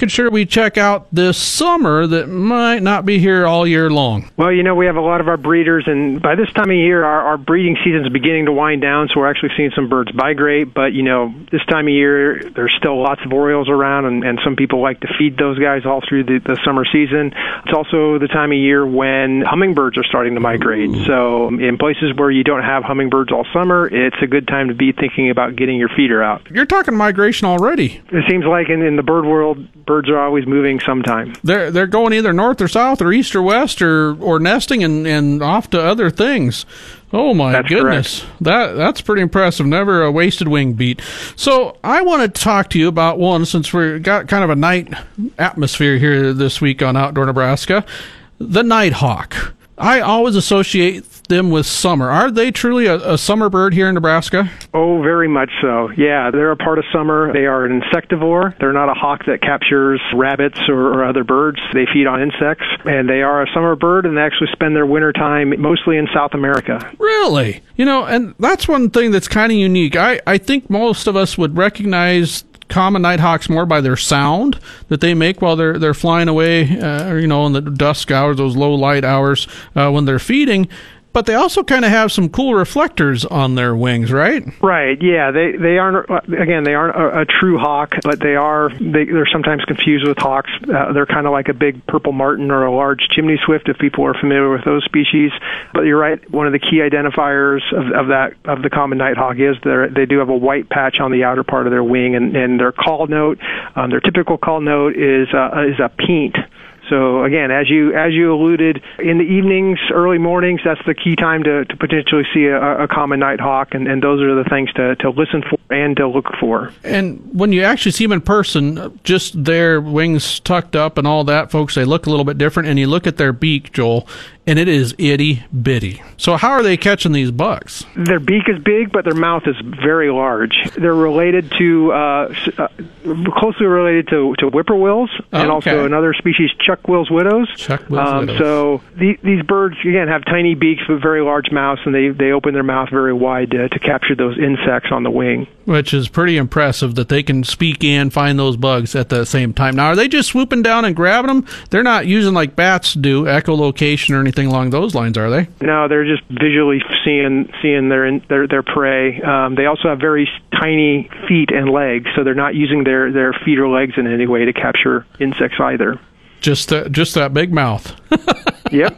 making sure we check out this summer that might not be here all year long? Well, we have a lot of our breeders, and by this time of year, our breeding season is beginning to wind down, so we're actually seeing some birds migrate. But, this time of year, there's still lots of orioles around, and some people like to feed those guys all through the summer season. It's also the time of year when hummingbirds are starting to migrate. So in places where you don't have hummingbirds all summer, it's a good time to be thinking about getting your feeder out. You're talking migration already. It seems like in the bird world, birds are always moving sometime. They're going either north or south or east or west or nesting and off to other things. Oh my That's goodness. Correct. That's pretty impressive. Never a wasted wing beat. So I want to talk to you about one, since we've got kind of a night atmosphere here this week on Outdoor Nebraska, the nighthawk. I always associate them with summer. Are they truly a summer bird here in Nebraska? Oh, very much so. Yeah, they're a part of summer. They are an insectivore. They're not a hawk that captures rabbits or other birds. They feed on insects, and they are a summer bird, and they actually spend their winter time mostly in South America. Really? And that's one thing that's kind of unique. I think most of us would recognize common nighthawks more by their sound that they make while they're flying away, in the dusk hours, those low light hours when they're feeding. But they also kind of have some cool reflectors on their wings, right? Right. Yeah. They aren't a true hawk, but they're sometimes confused with hawks. They're kind of like a big purple martin or a large chimney swift, if people are familiar with those species. But you're right. One of the key identifiers of the common nighthawk is they do have a white patch on the outer part of their wing, and their call note, their typical call note is a peent. So again, as you alluded, in the evenings, early mornings, that's the key time to potentially see a common nighthawk, and those are the things to listen for and to look for. And when you actually see them in person, just their wings tucked up and all that, folks, they look a little bit different, and you look at their beak, Joel, and it is itty-bitty. So how are they catching these bucks? Their beak is big, but their mouth is very large. They're related to, closely related to whippoorwills, and also another species, Chuck-Will's widows. Chuck-Will's widows. So these birds, again, have tiny beaks with very large mouths, and they open their mouth very wide to capture those insects on the wing. Which is pretty impressive that they can speak and find those bugs at the same time. Now, are they just swooping down and grabbing them? They're not using like bats do, echolocation or anything along those lines, are they? No, they're just visually seeing their prey. They also have very tiny feet and legs, so they're not using their feet or legs in any way to capture insects either. Just that big mouth. Yep.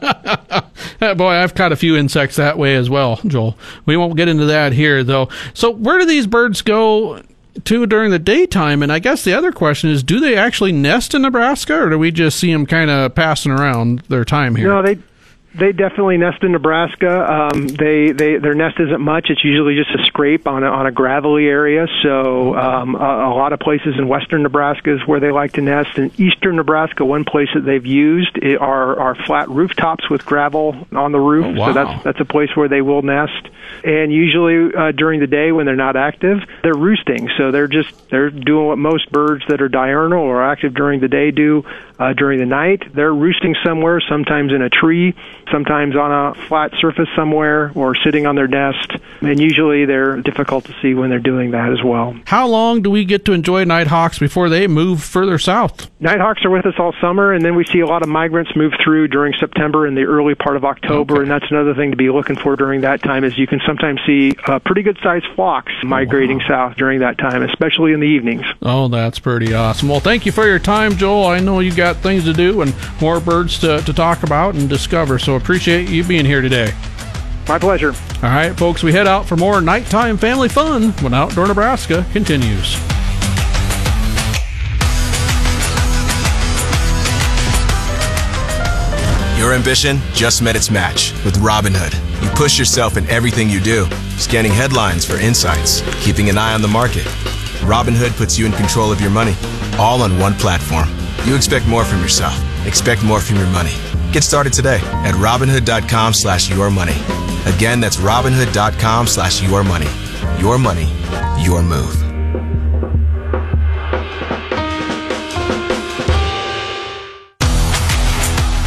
Boy, I've caught a few insects that way as well, Joel. We won't get into that here, though. So where do these birds go to during the daytime? And I guess the other question is, do they actually nest in Nebraska, or do we just see them kind of passing around their time here? No, they definitely nest in Nebraska. Their nest isn't much. It's usually just a scrape on a gravelly area. So a lot of places in western Nebraska is where they like to nest. In eastern Nebraska, one place that they've used are flat rooftops with gravel on the roof. Oh, wow. So that's a place where they will nest. And usually during the day when they're not active, they're roosting. So they're doing what most birds that are diurnal or active during the day do during the night. They're roosting somewhere, sometimes in a tree, sometimes on a flat surface somewhere, or sitting on their nest. And usually they're difficult to see when they're doing that as well. How long do we get to enjoy nighthawks before they move further south? Nighthawks are with us all summer, and then we see a lot of migrants move through during September and the early part of October. And that's another thing to be looking for during that time, is you can sometimes see pretty good-sized flocks migrating south during that time, especially in the evenings. Oh, that's pretty awesome. Well, thank you for your time, Joel. I know you got things to do and more birds to talk about and discover, so appreciate you being here today. My pleasure. All right, folks, we head out for more nighttime family fun when Outdoor Nebraska continues. Your ambition just met its match with Robinhood. You push yourself in everything you do, scanning headlines for insights, keeping an eye on the market. Robinhood puts you in control of your money, all on one platform. You expect more from yourself. Expect more from your money. Get started today at Robinhood.com/yourmoney. Again, that's Robinhood.com/yourmoney. Your money, your move.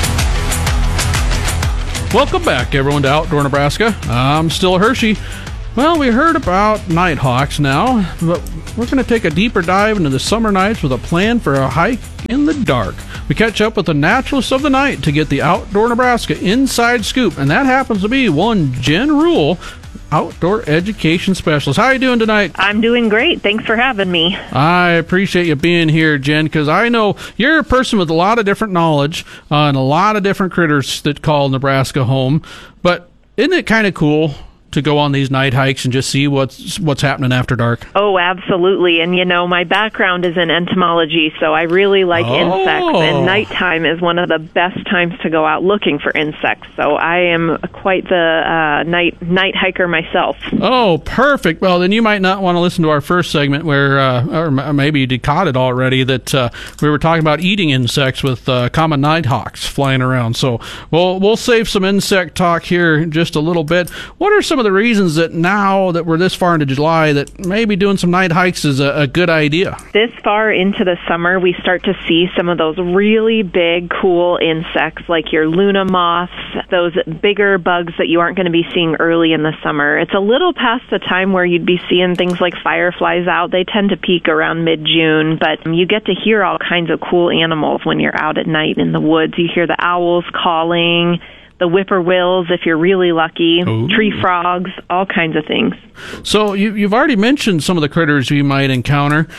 Welcome back, everyone, to Outdoor Nebraska. I'm still Hershey. Well, we heard about nighthawks now, but we're going to take a deeper dive into the summer nights with a plan for a hike in the dark. We catch up with the naturalist of the night to get the Outdoor Nebraska inside scoop, and that happens to be one Jen Rule, outdoor education specialist. How are you doing tonight? I'm doing great. Thanks for having me. I appreciate you being here, Jen, because I know you're a person with a lot of different knowledge on a lot of different critters that call Nebraska home. But isn't it kind of cool to go on these night hikes and just see what's happening after dark? Oh, absolutely. And, my background is in entomology, so I really like insects, and nighttime is one of the best times to go out looking for insects. So I am quite the night hiker myself. Oh, perfect. Well, then you might not want to listen to our first segment where, or maybe you caught it already, that we were talking about eating insects with common nighthawks flying around. So we'll save some insect talk here in just a little bit. What are some of the reasons that now that we're this far into July that maybe doing some night hikes is a good idea? This far into the summer, we start to see some of those really big, cool insects like your Luna moths, those bigger bugs that you aren't going to be seeing early in the summer. It's a little past the time where you'd be seeing things like fireflies out. They tend to peak around mid-June, but you get to hear all kinds of cool animals when you're out at night in the woods. You hear the owls calling, the whippoorwills, if you're really lucky, tree frogs, all kinds of things. So you've already mentioned some of the critters you might encounter.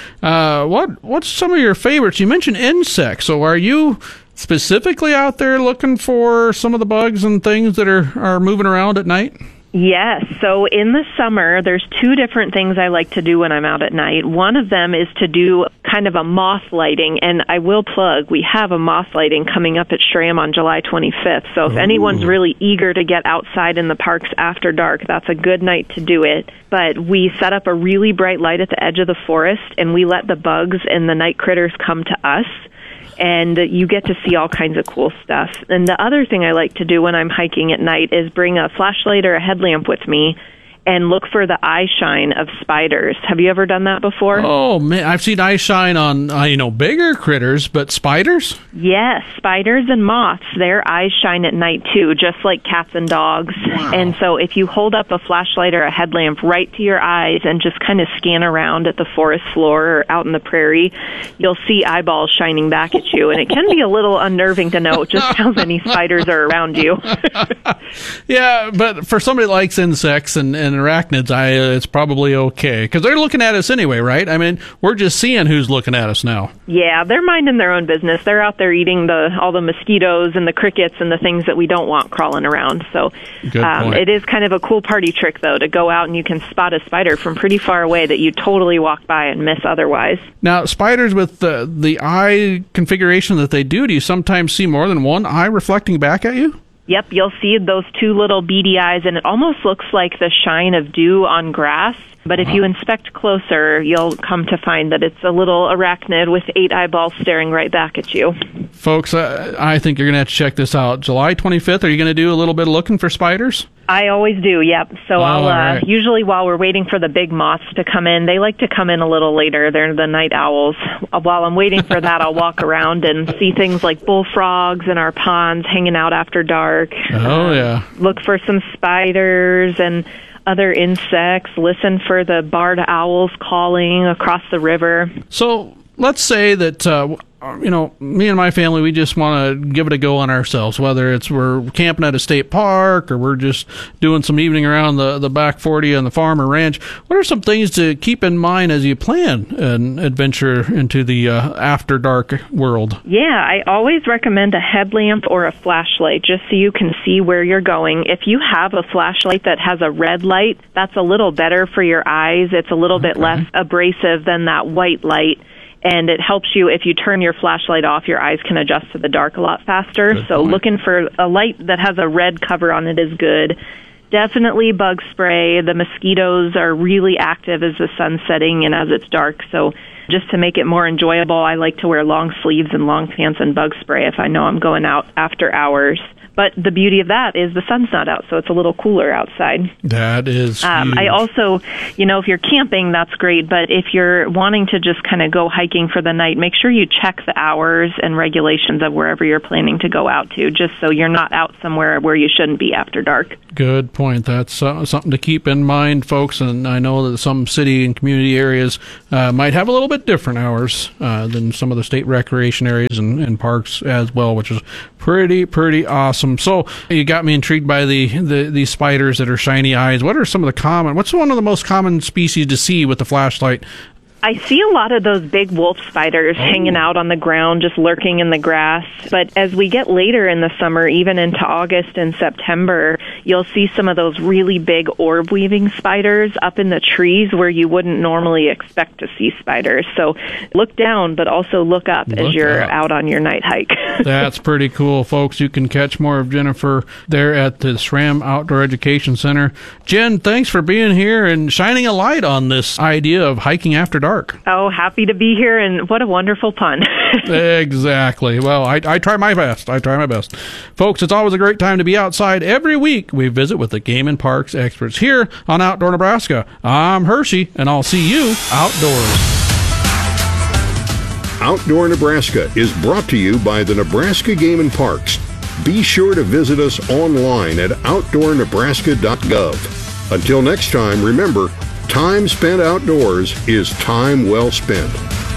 What's some of your favorites? You mentioned insects. So are you specifically out there looking for some of the bugs and things that are moving around at night? Yes. So in the summer, there's two different things I like to do when I'm out at night. One of them is to do kind of a moth lighting, and I will plug, we have a moth lighting coming up at SRAM on July 25th. So if anyone's really eager to get outside in the parks after dark, that's a good night to do it. But we set up a really bright light at the edge of the forest, and we let the bugs and the night critters come to us. And you get to see all kinds of cool stuff. And the other thing I like to do when I'm hiking at night is bring a flashlight or a headlamp with me and look for the eye shine of spiders. Have you ever done that before? Oh, man, I've seen eye shine on, bigger critters, but spiders? Yes, spiders and moths, their eyes shine at night too, just like cats and dogs. Wow. And so if you hold up a flashlight or a headlamp right to your eyes and just kind of scan around at the forest floor or out in the prairie, you'll see eyeballs shining back at you. And it can be a little unnerving to know just how many spiders are around you. Yeah, but for somebody that likes insects and arachnids, it's probably okay, because they're looking at us anyway, right? I mean, we're just seeing who's looking at us now. Yeah, they're minding their own business. They're out there eating all the mosquitoes and the crickets and the things that we don't want crawling around. So it is kind of a cool party trick, though, to go out and you can spot a spider from pretty far away that you totally walk by and miss otherwise. Now, spiders with the eye configuration that they do you sometimes see more than one eye reflecting back at you? Yep, you'll see those two little beady eyes, and it almost looks like the shine of dew on grass. But if you inspect closer, you'll come to find that it's a little arachnid with 8 eyeballs staring right back at you. Folks, I think you're going to have to check this out. July 25th, are you going to do a little bit of looking for spiders? I always do, yep. So I'll usually while we're waiting for the big moths to come in, they like to come in a little later. They're the night owls. While I'm waiting for that, I'll walk around and see things like bullfrogs in our ponds hanging out after dark. Oh, yeah. Look for some spiders and other insects. Listen for the barred owls calling across the river. So let's say that me and my family, we just want to give it a go on ourselves, whether it's we're camping at a state park or we're just doing some evening around the back 40 on the farm or ranch. What are some things to keep in mind as you plan an adventure into the after dark world? Yeah, I always recommend a headlamp or a flashlight just so you can see where you're going. If you have a flashlight that has a red light, that's a little better for your eyes. It's a little bit less abrasive than that white light. And it helps you, if you turn your flashlight off, your eyes can adjust to the dark a lot faster. Good point. Looking for a light that has a red cover on it is good. Definitely bug spray. The mosquitoes are really active as the sun's setting and as it's dark. So just to make it more enjoyable, I like to wear long sleeves and long pants and bug spray if I know I'm going out after hours. But the beauty of that is the sun's not out, so it's a little cooler outside. That is huge. I also, if you're camping, that's great. But if you're wanting to just kind of go hiking for the night, make sure you check the hours and regulations of wherever you're planning to go out to, just so you're not out somewhere where you shouldn't be after dark. Good point. That's something to keep in mind, folks. And I know that some city and community areas might have a little bit different hours than some of the state recreation areas and parks as well, which is pretty awesome. So you got me intrigued by these spiders that are shiny eyes. What's one of the most common species to see with the flashlight? I see a lot of those big wolf spiders hanging out on the ground, just lurking in the grass. But as we get later in the summer, even into August and September, you'll see some of those really big orb-weaving spiders up in the trees where you wouldn't normally expect to see spiders. So look down, but also look up as you're out on your night hike. That's pretty cool, folks. You can catch more of Jennifer there at the SRAM Outdoor Education Center. Jen, thanks for being here and shining a light on this idea of hiking after dark. Oh, happy to be here, and what a wonderful pun. Exactly. Well, I try my best. Folks, it's always a great time to be outside. Every week, we visit with the Game and Parks experts here on Outdoor Nebraska. I'm Hershey, and I'll see you outdoors. Outdoor Nebraska is brought to you by the Nebraska Game and Parks. Be sure to visit us online at outdoornebraska.gov. Until next time, remember, time spent outdoors is time well spent.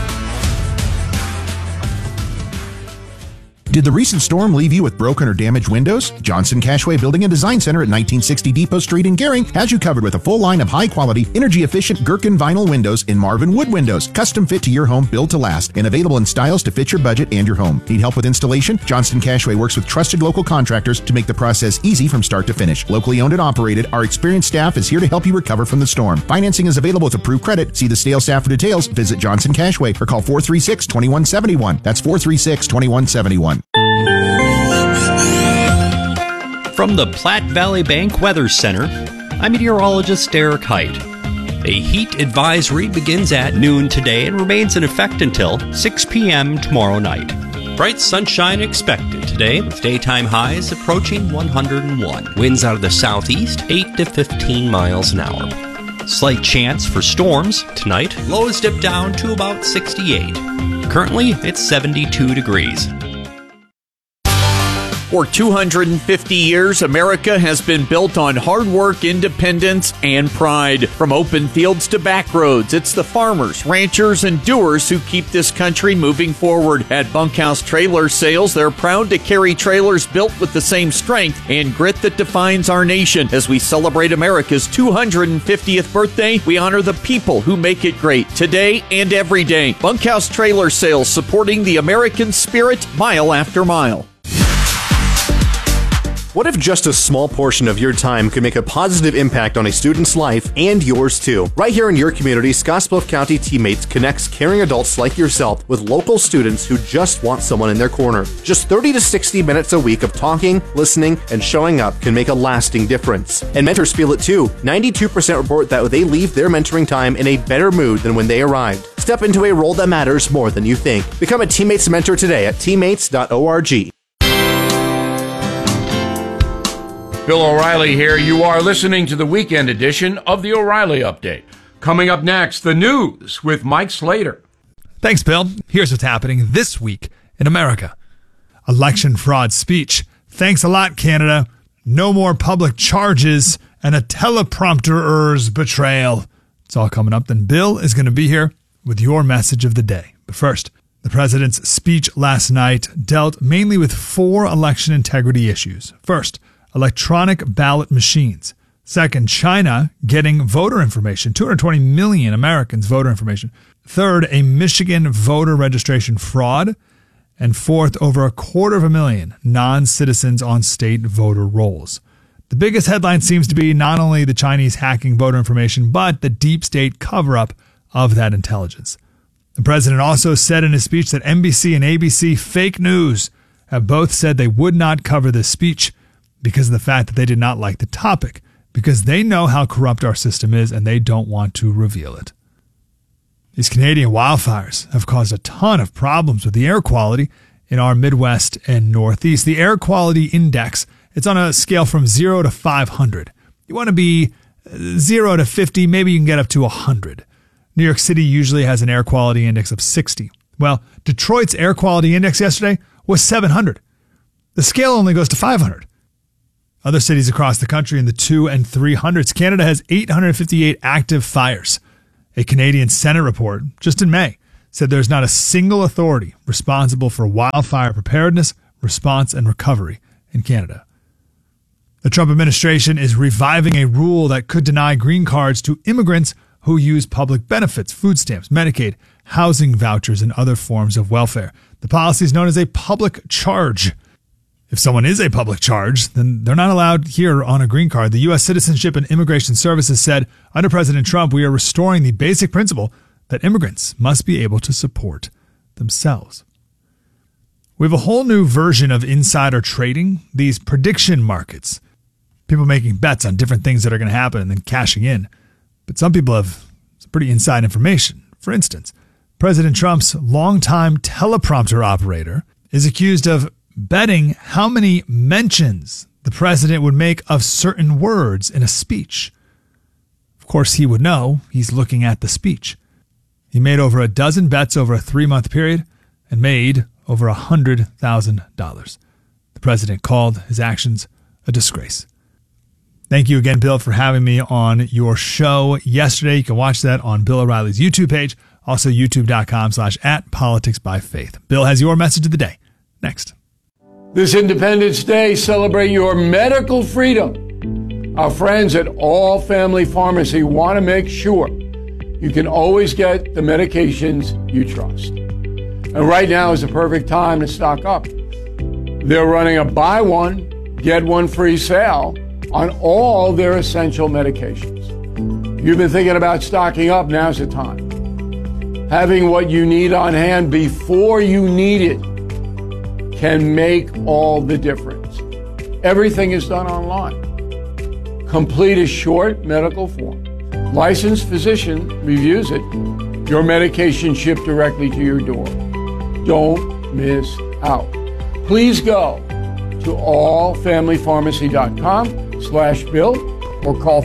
Did the recent storm leave you with broken or damaged windows? Johnson Cashway Building and Design Center at 1960 Depot Street in Gering has you covered with a full line of high-quality, energy-efficient Gherkin vinyl windows in Marvin wood windows, custom fit to your home, built to last, and available in styles to fit your budget and your home. Need help with installation? Johnson Cashway works with trusted local contractors to make the process easy from start to finish. Locally owned and operated, our experienced staff is here to help you recover from the storm. Financing is available with approved credit. See the sales staff for details. Visit Johnson Cashway or call 436-2171. That's 436-2171. From the Platte Valley Bank Weather Center, I'm meteorologist Derek Height. A heat advisory begins at noon today and remains in effect until 6 p.m. tomorrow night. Bright sunshine expected today, with daytime highs approaching 101. Winds out of the southeast, 8 to 15 miles an hour. Slight chance for storms tonight. Lows dip down to about 68. Currently, it's 72 degrees. For 250 years, America has been built on hard work, independence, and pride. From open fields to back roads, it's the farmers, ranchers, and doers who keep this country moving forward. At Bunkhouse Trailer Sales, they're proud to carry trailers built with the same strength and grit that defines our nation. As we celebrate America's 250th birthday, we honor the people who make it great today and every day. Bunkhouse Trailer Sales, supporting the American spirit mile after mile. What if just a small portion of your time could make a positive impact on a student's life and yours too? Right here in your community, Scottsbluff County Teammates connects caring adults like yourself with local students who just want someone in their corner. Just 30 to 60 minutes a week of talking, listening, and showing up can make a lasting difference. And mentors feel it too. 92% report that they leave their mentoring time in a better mood than when they arrived. Step into a role that matters more than you think. Become a Teammates mentor today at teammates.org. Bill O'Reilly here. You are listening to the weekend edition of the O'Reilly Update. Coming up next, the news with Mike Slater. Thanks, Bill. Here's what's happening this week in America. Election fraud speech. Thanks a lot, Canada. No more public charges and a teleprompter's betrayal. It's all coming up. Then Bill is going to be here with your message of the day. But first, the president's speech last night dealt mainly with 4 election integrity issues. First, electronic ballot machines. Second, China getting voter information, 220 million Americans' voter information. Third, a Michigan voter registration fraud. And fourth, over 250,000 non-citizens on state voter rolls. The biggest headline seems to be not only the Chinese hacking voter information, but the deep state cover-up of that intelligence. The president also said in his speech that NBC and ABC fake news have both said they would not cover this speech because of the fact that they did not like the topic, because they know how corrupt our system is and they don't want to reveal it. These Canadian wildfires have caused a ton of problems with the air quality in our Midwest and Northeast. The air quality index, it's on a scale from 0 to 500. You want to be 0 to 50, maybe you can get up to 100. New York City usually has an air quality index of 60. Well, Detroit's air quality index yesterday was 700. The scale only goes to 500. Other cities across the country in the 200s and 300s. Canada has 858 active fires. A Canadian Senate report just in May said there's not a single authority responsible for wildfire preparedness, response, and recovery in Canada. The Trump administration is reviving a rule that could deny green cards to immigrants who use public benefits, food stamps, Medicaid, housing vouchers, and other forms of welfare. The policy is known as a public charge. If someone is a public charge, then they're not allowed here on a green card. The U.S. Citizenship and Immigration Services said, under President Trump, we are restoring the basic principle that immigrants must be able to support themselves. We have a whole new version of insider trading, these prediction markets. People making bets on different things that are going to happen and then cashing in. But some people have some pretty inside information. For instance, President Trump's longtime teleprompter operator is accused of betting how many mentions the president would make of certain words in a speech. Of course, he would know. He's looking at the speech. He made over a dozen bets over a 3-month period and made over $100,000. The president called his actions a disgrace. Thank you again, Bill, for having me on your show yesterday. You can watch that on Bill O'Reilly's YouTube page, also youtube.com/@politicsbyfaith. Bill has your message of the day next. This Independence Day, celebrate your medical freedom. Our friends at All Family Pharmacy want to make sure you can always get the medications you trust. And right now is the perfect time to stock up. They're running a buy one, get one free sale on all their essential medications. You've been thinking about stocking up, now's the time. Having what you need on hand before you need it can make all the difference. Everything is done online. Complete a short medical form. Licensed physician reviews it. Your medication shipped directly to your door. Don't miss out. Please go to allfamilypharmacy.com/Bill or call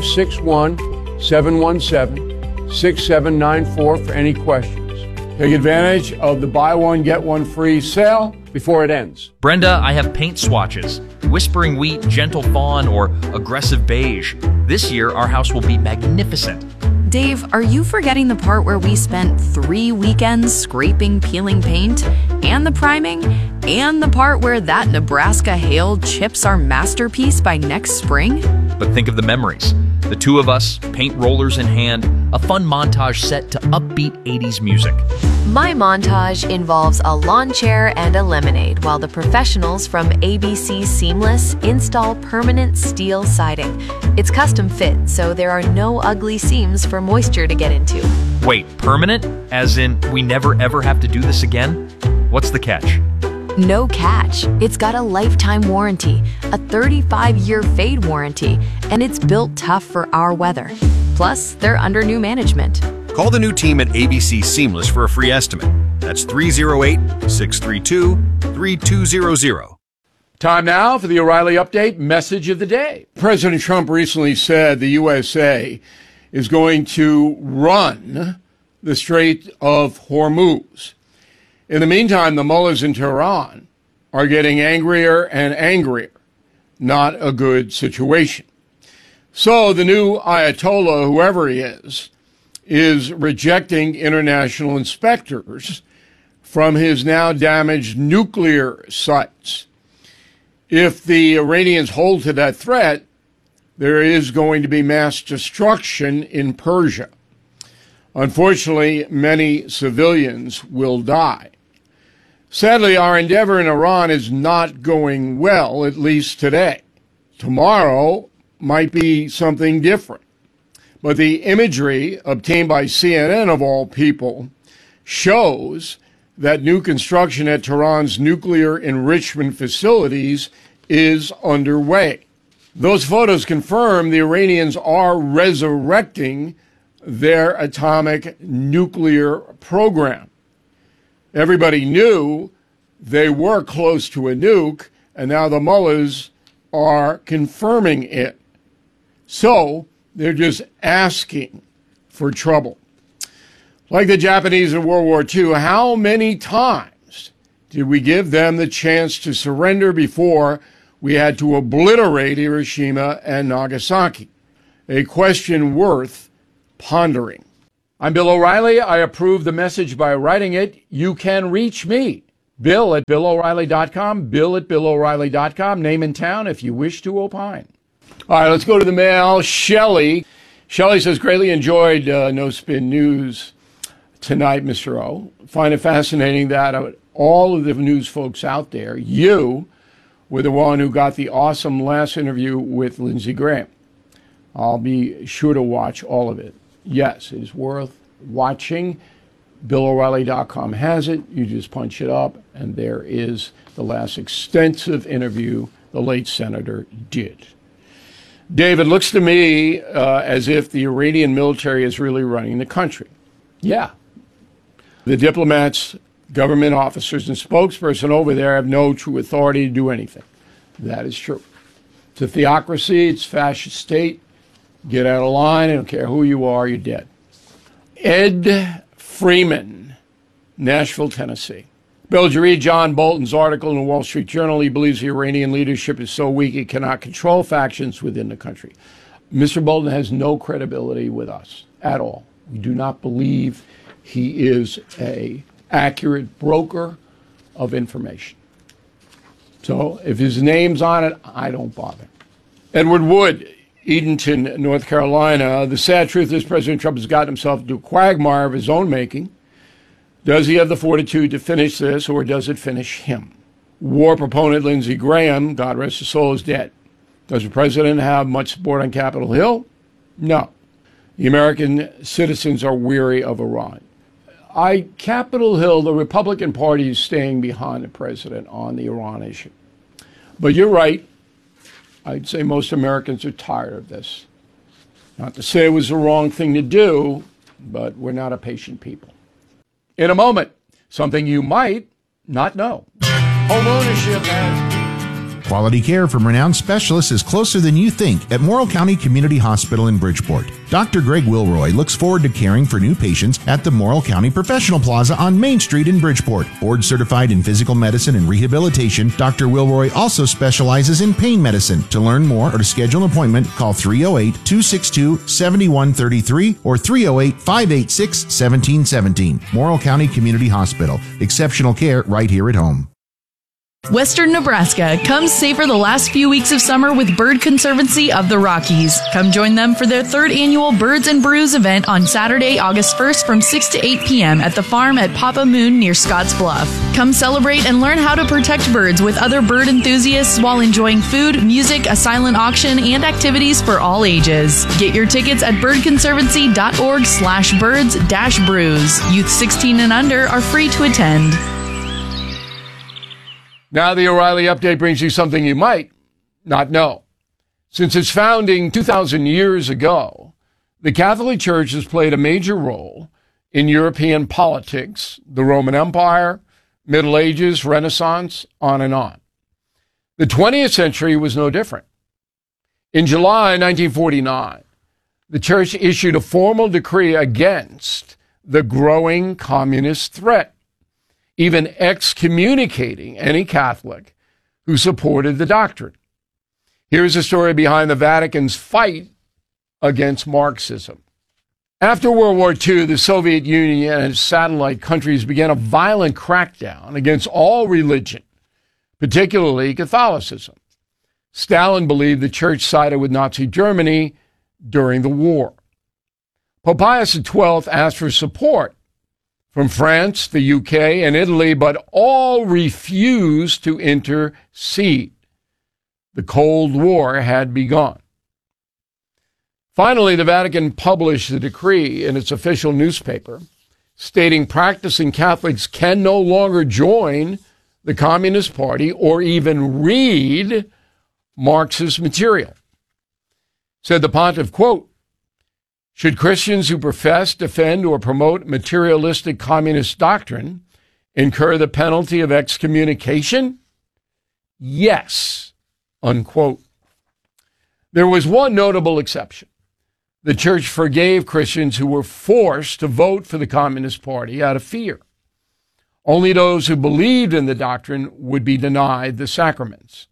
561-717-6794 for any questions. Take advantage of the buy one, get one free sale before it ends. Brenda, I have paint swatches. Whispering Wheat, Gentle Fawn, or Aggressive Beige. This year, our house will be magnificent. Dave, are you forgetting the part where we spent 3 weekends scraping, peeling paint, and the priming, and the part where that Nebraska hail chips our masterpiece by next spring? But think of the memories. The two of us, paint rollers in hand, a fun montage set to upbeat 80s music. My montage involves a lawn chair and a lemonade while the professionals from ABC Seamless install permanent steel siding. It's custom fit, so there are no ugly seams for moisture to get into. Wait, permanent? As in, we never ever have to do this again? What's the catch? No catch. It's got a lifetime warranty, a 35-year fade warranty, and it's built tough for our weather. Plus, they're under new management. Call the new team at ABC Seamless for a free estimate. That's 308-632-3200. Time now for the O'Reilly Update message of the day. President Trump recently said the USA is going to run the Strait of Hormuz. In the meantime, the mullahs in Tehran are getting angrier and angrier. Not a good situation. So the new Ayatollah, whoever he is rejecting international inspectors from his now damaged nuclear sites. If the Iranians hold to that threat, there is going to be mass destruction in Persia. Unfortunately, many civilians will die. Sadly, our endeavor in Iran is not going well, at least today. Tomorrow might be something different. But the imagery obtained by CNN, of all people, shows that new construction at Tehran's nuclear enrichment facilities is underway. Those photos confirm the Iranians are resurrecting their atomic nuclear program. Everybody knew they were close to a nuke, and now the mullahs are confirming it. So they're just asking for trouble. Like the Japanese in World War II, how many times did we give them the chance to surrender before we had to obliterate Hiroshima and Nagasaki? A question worth pondering. I'm Bill O'Reilly. I approve the message by writing it. You can reach me, Bill at BillO'Reilly.com, Bill at BillO'Reilly.com, name and town if you wish to opine. All right, let's go to the mail. Shelley. Shelley says, greatly enjoyed No Spin News tonight, Mr. O. Find it fascinating that all of the news folks out there, you were the one who got the awesome last interview with Lindsey Graham. I'll be sure to watch all of it. Yes, it is worth watching. BillO'Reilly.com has it. You just punch it up, and there is the last extensive interview the late senator did. David, looks to me as if the Iranian military is really running the country. Yeah. The diplomats, government officers, and spokesperson over there have no true authority to do anything. That is true. It's a theocracy. It's a fascist state. Get out of line. I don't care who you are. You're dead. Ed Freeman, Nashville, Tennessee. Bill, did you read John Bolton's article in the Wall Street Journal? He believes the Iranian leadership is so weak it cannot control factions within the country. Mr. Bolton has no credibility with us at all. We do not believe he is an accurate broker of information. So if his name's on it, I don't bother. Edward Wood, Edenton, North Carolina. The sad truth is President Trump has gotten himself into a quagmire of his own making. Does he have the fortitude to finish this, or does it finish him? War proponent Lindsey Graham, God rest his soul, is dead. Does the president have much support on Capitol Hill? No. The American citizens are weary of Iran. Capitol Hill, the Republican Party is staying behind the president on the Iran issue. But you're right. I'd say most Americans are tired of this. Not to say it was the wrong thing to do, but we're not a patient people. In a moment, something you might not know. Home ownership has... Quality care from renowned specialists is closer than you think at Morrill County Community Hospital in Bridgeport. Dr. Greg Wilroy looks forward to caring for new patients at the Morrill County Professional Plaza on Main Street in Bridgeport. Board certified in physical medicine and rehabilitation, Dr. Wilroy also specializes in pain medicine. To learn more or to schedule an appointment, call 308-262-7133 or 308-586-1717. Morrill County Community Hospital. Exceptional care right here at home. Western Nebraska, come savor the last few weeks of summer with Bird Conservancy of the Rockies. Come join them for their third annual Birds and Brews event on Saturday, August 1st from 6 to 8 p.m. at the farm at Papa Moon near Scotts Bluff. Come celebrate and learn how to protect birds with other bird enthusiasts while enjoying food, music, a silent auction, and activities for all ages. Get your tickets at birdconservancy.org/birds-brews. Youth 16 and under are free to attend. Now the O'Reilly Update brings you something you might not know. Since its founding 2,000 years ago, the Catholic Church has played a major role in European politics, the Roman Empire, Middle Ages, Renaissance, on and on. The 20th century was no different. In July 1949, the Church issued a formal decree against the growing communist threat, even excommunicating any Catholic who supported the doctrine. Here's the story behind the Vatican's fight against Marxism. After World War II, the Soviet Union and its satellite countries began a violent crackdown against all religion, particularly Catholicism. Stalin believed the church sided with Nazi Germany during the war. Pope Pius XII asked for support from France, the UK, and Italy, but all refused to intercede. The Cold War had begun. Finally, the Vatican published the decree in its official newspaper, stating practicing Catholics can no longer join the Communist Party or even read Marxist material. Said the pontiff, quote, Should Christians who profess, defend, or promote materialistic communist doctrine incur the penalty of excommunication? Yes, unquote. There was one notable exception. The church forgave Christians who were forced to vote for the Communist Party out of fear. Only those who believed in the doctrine would be denied the sacraments.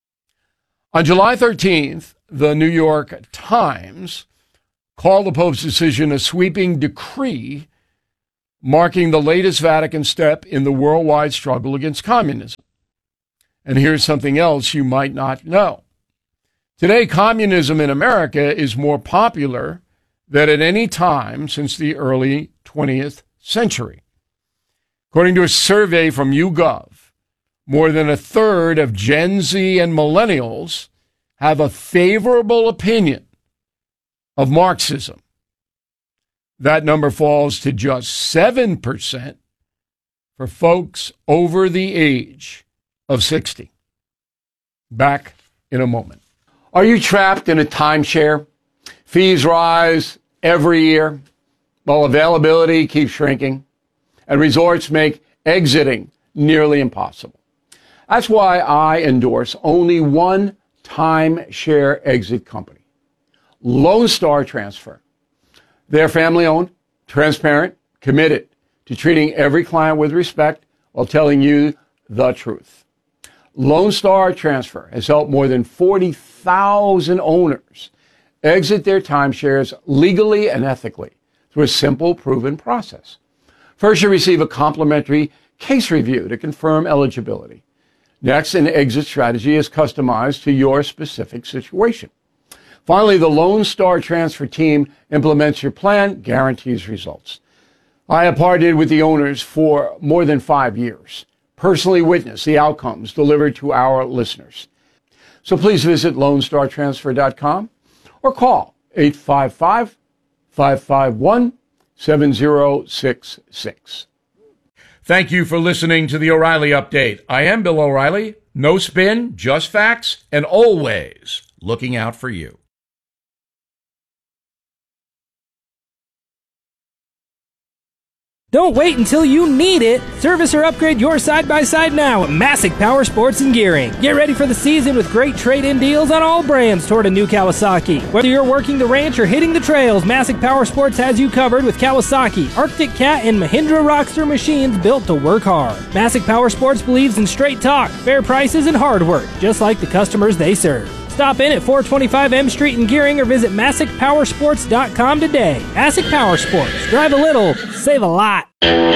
On July 13th, the New York Times called the Pope's decision a sweeping decree marking the latest Vatican step in the worldwide struggle against communism. And here's something else you might not know. Today, communism in America is more popular than at any time since the early 20th century. According to a survey from YouGov, more than a third of Gen Z and millennials have a favorable opinion of Marxism. That number falls to just 7% for folks over the age of 60. Back in a moment. Are you trapped in a timeshare? Fees rise every year, while availability keeps shrinking, and resorts make exiting nearly impossible. That's why I endorse only one timeshare exit company, Lone Star Transfer. They're family-owned, transparent, committed to treating every client with respect while telling you the truth. Lone Star Transfer has helped more than 40,000 owners exit their timeshares legally and ethically through a simple, proven process. First, you receive a complimentary case review to confirm eligibility. Next, an exit strategy is customized to your specific situation. Finally, the Lone Star Transfer team implements your plan, guarantees results. I have partnered with the owners for more than 5 years, personally witnessed the outcomes delivered to our listeners. So please visit LoneStarTransfer.com or call 855-551-7066. Thank you for listening to the O'Reilly Update. I am Bill O'Reilly. No spin, just facts, and always looking out for you. Don't wait until you need it. Service or upgrade your side-by-side now at Masick Power Sports and Gearing. Get ready for the season with great trade-in deals on all brands toward a new Kawasaki. Whether you're working the ranch or hitting the trails, Masick Power Sports has you covered with Kawasaki, Arctic Cat, and Mahindra Rockster machines built to work hard. Masick Power Sports believes in straight talk, fair prices, and hard work, just like the customers they serve. Stop in at 425 M Street in Gearing or visit MassickPowersports.com today. Masick Power Sports. Drive a little, save a lot.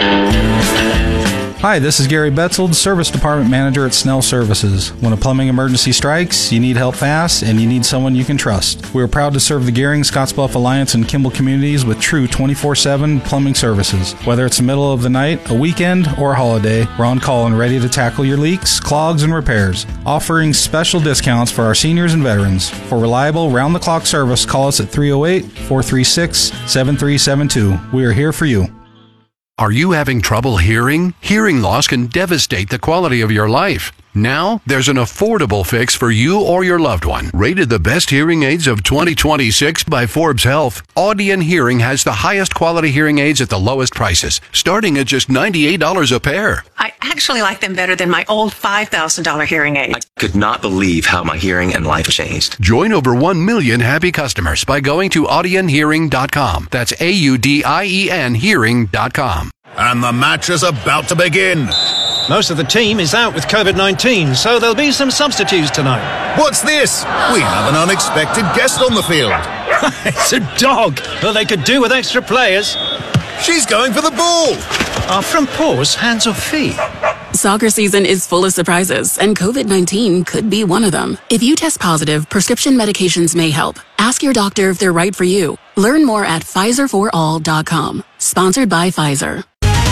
Hi, this is Gary Betzold, Service Department Manager at Snell Services. When a plumbing emergency strikes, you need help fast, and you need someone you can trust. We are proud to serve the Gearing, Scottsbluff Alliance, and Kimball communities with true 24/7 plumbing services. Whether it's the middle of the night, a weekend, or a holiday, we're on call and ready to tackle your leaks, clogs, and repairs. Offering special discounts for our seniors and veterans. For reliable, round-the-clock service, call us at 308-436-7372. We are here for you. Are you having trouble hearing? Hearing loss can devastate the quality of your life. Now, there's an affordable fix for you or your loved one. Rated the best hearing aids of 2026 by Forbes Health, Audion Hearing has the highest quality hearing aids at the lowest prices, starting at just $98 a pair. I actually like them better than my old $5,000 hearing aid. I could not believe how my hearing and life changed. Join over 1 million happy customers by going to audionhearing.com. That's AUDIEN hearing.com. And the match is about to begin. Most of the team is out with COVID-19, so there'll be some substitutes tonight. What's this? We have an unexpected guest on the field. It's a dog. Well, they could do with extra players. She's going for the ball. Are front paws hands or feet? Soccer season is full of surprises, and COVID-19 could be one of them. If you test positive, prescription medications may help. Ask your doctor if they're right for you. Learn more at PfizerForAll.com. Sponsored by Pfizer.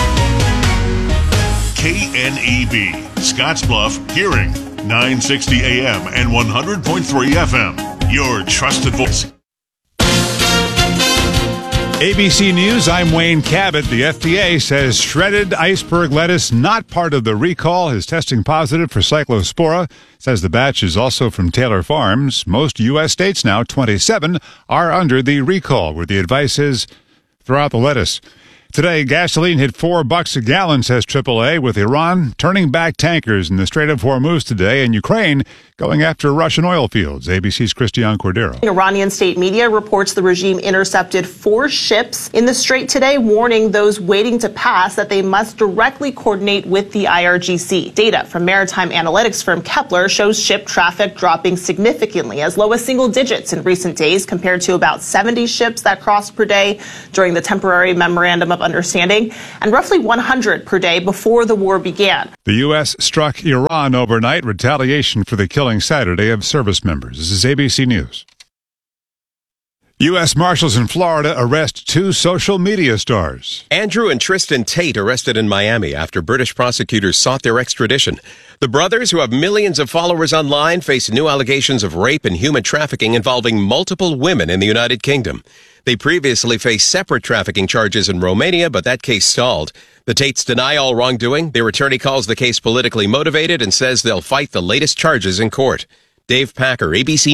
KNEB, Scottsbluff, Gearing, 960 AM and 100.3 FM. Your trusted voice. ABC News, I'm Wayne Cabot. The FDA says shredded iceberg lettuce not part of the recall is testing positive for cyclospora. Says the batch is also from Taylor Farms. Most U.S. states now, 27, are under the recall, where the advice is throw out the lettuce. Today, gasoline hit $4 a gallon, says AAA, with Iran turning back tankers in the Strait of Hormuz today and Ukraine going after Russian oil fields. ABC's Christiane Cordero. Iranian state media reports the regime intercepted 4 ships in the strait today, warning those waiting to pass that they must directly coordinate with the IRGC. Data from maritime analytics firm Kepler shows ship traffic dropping significantly, as low as single digits in recent days, compared to about 70 ships that crossed per day during the temporary memorandum of understanding, and roughly 100 per day before the war began. The U.S. struck Iran overnight, retaliation for the killing Saturday of service members. This is ABC News. U.S. Marshals in Florida arrest 2 social media stars. Andrew and Tristan Tate arrested in Miami after British prosecutors sought their extradition. The brothers, who have millions of followers online, face new allegations of rape and human trafficking involving multiple women in the United Kingdom. They previously faced separate trafficking charges in Romania, but that case stalled. The Tates deny all wrongdoing. Their attorney calls the case politically motivated and says they'll fight the latest charges in court. Dave Packer, ABC